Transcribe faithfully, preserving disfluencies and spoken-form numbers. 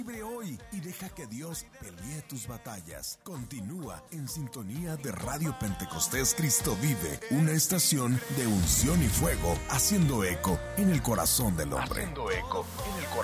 Libre hoy y deja que Dios pelee tus batallas. Continúa en sintonía de Radio Pentecostés Cristo Vive, una estación de unción y fuego, haciendo eco en el corazón del hombre. Haciendo eco en el corazón.